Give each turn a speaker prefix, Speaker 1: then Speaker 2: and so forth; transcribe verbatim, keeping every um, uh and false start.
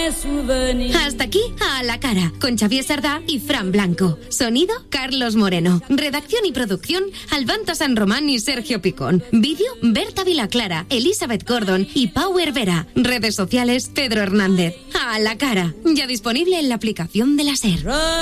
Speaker 1: Hasta aquí A la Cara, con Xavier Sardá y Fran Blanco. Sonido, Carlos Moreno. Redacción y producción, Albanta San Román y Sergio Picón. Vídeo, Berta Vilaclara, Elizabeth Gordon y Power Vera. Redes sociales, Pedro Hernández. A la Cara, ya disponible en la aplicación de la SER.